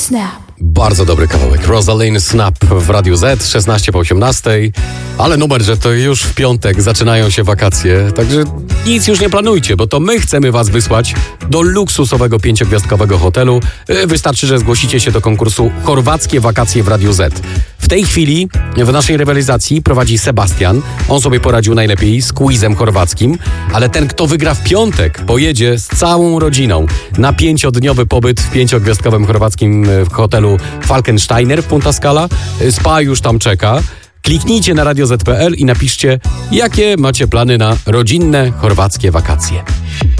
Snap. Bardzo dobry kawałek. Rosalind Snap w Radiu Z, 16 po 18. Ale numer, że to już w piątek zaczynają się wakacje, także nic już nie planujcie, bo to my chcemy was wysłać do luksusowego 5-gwiazdkowego hotelu. Wystarczy, że zgłosicie się do konkursu Chorwackie wakacje w Radiu Z. W tej chwili w naszej rywalizacji prowadzi Sebastian. On sobie poradził najlepiej z quizem chorwackim, ale ten, kto wygra w piątek, pojedzie z całą rodziną na 5-dniowy pobyt w 5-gwiazdkowym chorwackim hotelu Falkensteiner w Punta Scala. Spa już tam czeka. Kliknijcie na radioz.pl i napiszcie, jakie macie plany na rodzinne chorwackie wakacje.